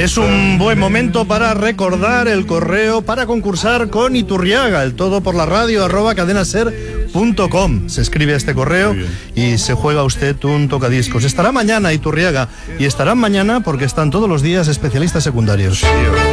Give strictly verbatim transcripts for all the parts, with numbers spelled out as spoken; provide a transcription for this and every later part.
Es un buen momento para recordar el correo para concursar con Iturriaga, el todo por la radio, arroba cadenaser punto com. Se escribe este correo y se juega usted un tocadiscos. Estará mañana Iturriaga, y estarán mañana porque están todos los días especialistas secundarios.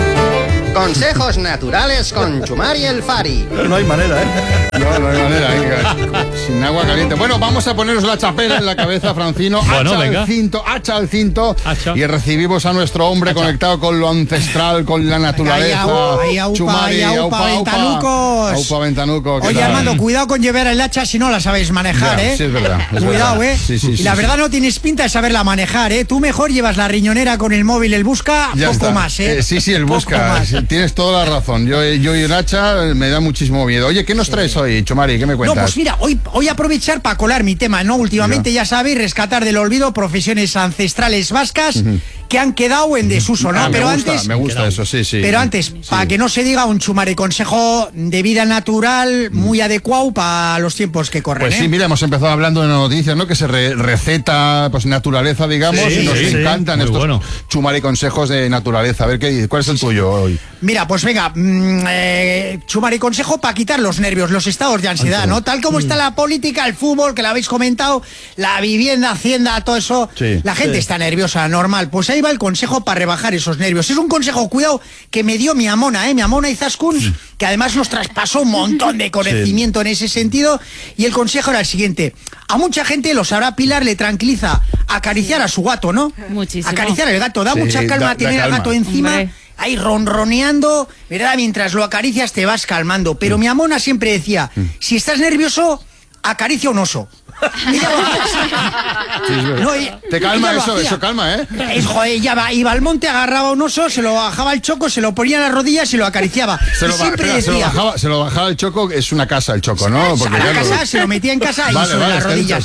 Consejos naturales con Chumari el Fari. No hay manera, ¿eh? No, no hay manera, venga. Sin agua caliente. Bueno, vamos a poneros la chapela en la cabeza, Francino. Bueno, hacha venga. al cinto, hacha al cinto. Hacha. Y recibimos a nuestro hombre Hacha. conectado con lo ancestral, con la naturaleza. Ay, aupa, Chumari, ay, aupa, ventanucos. Aupa, ventanuco. ¿qué Oye, tal? Armando, cuidado con llevar el hacha si no la sabéis manejar, Ya, ¿eh? sí, es verdad, es Cuidado, verdad. ¿eh? Sí, sí, y sí, la sí. verdad no tienes pinta de saberla manejar, ¿eh? Tú mejor llevas la riñonera con el móvil, el busca, Ya poco está. más, ¿eh? Eh, sí, sí, el Poco busca. más. Tienes toda la razón. Yo, yo y el hacha me da muchísimo miedo. Oye, ¿qué nos traes hoy, Chumari? ¿Qué me No, cuentas? pues mira, hoy voy a aprovechar para colar mi tema, ¿no? Últimamente, ya sabéis, rescatar del olvido profesiones ancestrales vascas que han quedado en desuso, ¿no? Ah, pero me gusta, antes... me gusta eso, sí, sí. Pero antes, para que no se diga, un Chumari consejo de vida natural muy adecuado para los tiempos que corren, Pues ¿eh? sí, mira, hemos empezado hablando de noticias, ¿no? Que se re- receta, pues, naturaleza, digamos, Sí, y nos sí, sí. encantan Muy estos bueno. Chumari consejos de naturaleza. A ver, ¿qué, ¿cuál es el tuyo hoy? Mira, pues venga, mmm, eh, Chumari consejo para quitar los nervios, los estados de ansiedad, ¿no? Tal como está la política, el fútbol, que lo habéis comentado, la vivienda, hacienda, todo eso, Sí. la gente Sí. está nerviosa, normal. Pues ahí va el consejo para rebajar esos nervios. Es un consejo, cuidado, que me dio mi amona, ¿eh? Mi amona Izaskun, que además nos traspasó un montón de conocimiento en ese sentido, y el consejo era el siguiente. A mucha gente, lo sabrá Pilar, le tranquiliza acariciar a su gato, ¿no? Muchísimo. Acariciar el gato, da Sí, mucha calma da- da tener al calma. gato encima. Hombre. Ahí ronroneando, ¿verdad? Mientras lo acaricias te vas calmando. Pero mi amona siempre decía, si estás nervioso, acaricia un oso. Ella lo hacía así. No, ella- Te calma ella lo eso, hacía. eso calma, ¿eh? Es, joder, ella va- iba al monte, agarraba un oso, se lo bajaba al choco, se lo ponía en las rodillas y lo acariciaba. Se y lo, ba- siempre espera, se lo decía... bajaba, se lo bajaba el choco, es una casa el choco, ¿no? a la claro, casa, se lo metía en casa y Vale, sobre vale, las es que rodillas.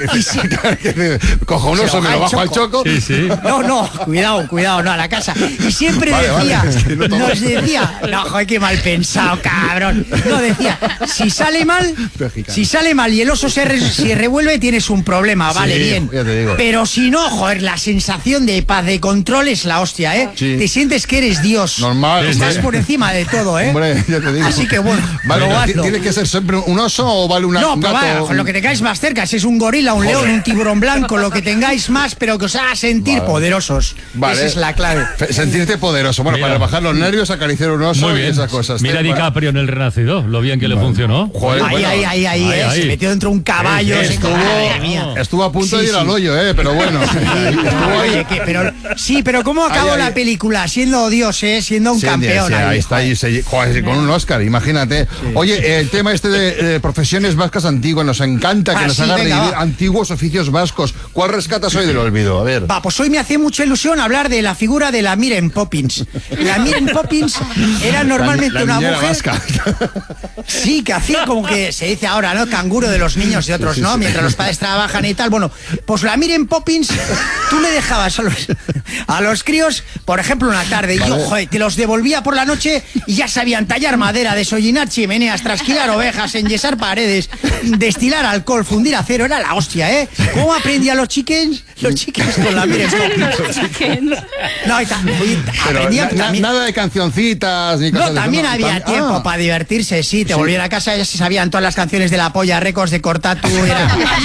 eso- eso- Cojo un oso, me lo bajo al choco. Sí, sí. No, no, cuidado, cuidado, no, a la casa. Y siempre Vale, vale, decía, es que no tomo. nos decía, no, joder, qué mal pensado, cabrón. No, decía, si sale mal, Mexicano. si sale mal y el oso se, re- se revuelve, tienes un problema, vale, Sí, bien. ya te digo. Pero si no, joder, la sensación de paz, de control es la hostia, ¿eh? Sí. Te sientes que eres Dios. Normal, Estás hombre. por encima de todo, ¿eh? Hombre, ya te digo. Así que bueno, Vale, probadlo. ¿tiene que ser siempre un oso o vale una, No, un pero gato? vaya, con lo que tengáis más cerca, si es un gorila, un león, un tiburón blanco, lo que tengáis más, pero que os haga sentir Vale. poderosos. Vale. Esa es la clave. Fe- Sentirte poderoso. Bueno, Mira. para bajar los nervios, acariciar un oso Muy y bien. esas cosas. Mira a Te- DiCaprio en El Renacido, lo bien que le funcionó. Joder, Ahí, bueno, ahí, ahí, ahí, ahí, eh, ahí. se metió dentro de un caballo. Eh, se- estuvo- madre mía. Estuvo a punto Sí, de ir sí. al hoyo, eh, pero bueno. Estuvo ahí. Oye, que- pero, sí, pero ¿cómo acabó Ahí, ahí. la película? Siendo Dios, ¿eh? Siendo un Sí, campeón. sí, ahí, ahí está, joder. ahí se- joder, con un Oscar, imagínate. Oye, el tema este de eh, profesiones vascas antiguas, nos encanta que Ah, nos sí, haga venga, revivir va. antiguos oficios vascos. ¿Cuál rescatas hoy del olvido? A ver. Va, pues hoy me hace mucha ilusión hablar de la figura de la Miren Poppins. La Miren Poppins era normalmente La- la una niñera mujer... vasca. Sí, que hacía como que se dice ahora, ¿no? Canguro de los niños y otros, Sí, sí, ¿no? sí. Mientras los padres trabajan y tal. Bueno, pues la Miren Poppins, tú le dejabas a los, a los críos, por ejemplo, una tarde, y yo, Vale. joder, te los devolvía por la noche y ya sabían tallar madera, desollinar chimeneas, trasquilar ovejas, enyesar paredes, destilar alcohol, fundir acero. Era la hostia, ¿eh? ¿Cómo aprendían los chickens? Los chickens con la Miren Poppins. No, y ta- oye, Pero aprendían na- na- también. nada de cancioncitas ni cosas No, de también eso, había tam- tiempo ah. para divertirse, sí. Te volvían a casa, ya se sabían todas las canciones de la Polla Records de Cortatu. Era...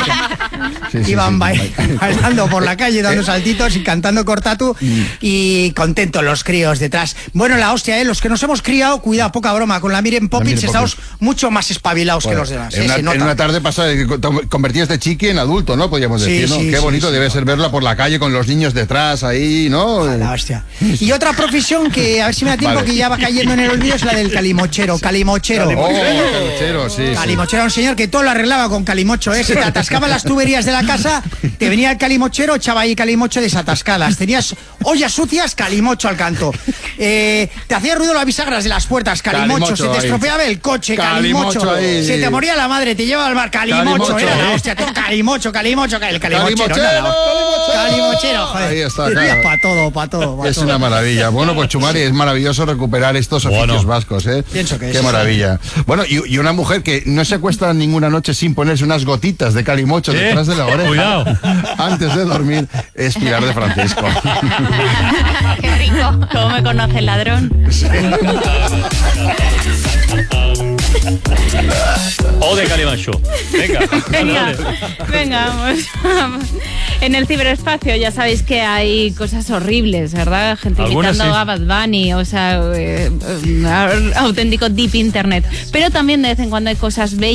Sí, sí, Iban sí. bail- bailando por la calle, dando saltitos y cantando Cortatu. Y contentos los críos detrás. Bueno, la hostia, ¿eh? Los que nos hemos criado, cuidado, poca broma. Con la Miren Poppins Miren estamos mucho más espabilados que Bueno, los demás. En, ¿eh? una, Se nota. en una tarde pasada que te convertías de chiqui en adulto, ¿no? Podríamos Sí, decir, ¿no? sí, Qué sí, bonito sí, debe no. ser verla por la calle con los niños detrás ahí, ¿no? La hostia. Y otra profesión que, a ver si me da tiempo, Vale. que ya va cayendo en el olvido, es la del calimochero. Calimochero. Oh, calimochero, sí, sí. Calimochero era un señor que todo lo arreglaba con calimocho, ¿eh? Se te atascaban las tuberías de la casa, te venía el calimochero, echaba ahí calimocho desatascadas. Tenías ollas sucias, calimocho al canto. Eh, te hacía ruido las bisagras de las puertas, calimocho. Calimocho Se te ahí. estropeaba el coche, calimocho. Calimocho ahí. Se te moría la madre, te llevaba al bar, calimocho. Calimocho. Era la hostia, todo calimocho, calimocho, el calimochero. ¡Calimochero! Nada, calimochero, joder. Ahí está, claro. Para todo, para todo. Pa Es todo. una maravilla. Bueno, pues Chumari, es maravilloso recuperar estos oficios Bueno. vascos, ¿eh? Pienso que Qué sí. maravilla. Bueno, y, y una mujer que no se acuesta ninguna noche sin ponerse unas gotitas de calimocho ¿Eh? detrás de la oreja. Cuidado. Antes de dormir, es Pilar de Francisco. Qué rico. ¿Cómo me conoce el ladrón? O de Calimancho. Venga, Venga, dale, dale. venga, vamos, vamos. En el ciberespacio ya sabéis que hay cosas horribles, ¿verdad? Gente Algunas imitando sí. a Bad Bunny, o sea, eh, eh, auténtico deep internet. Pero también de vez en cuando hay cosas bellas.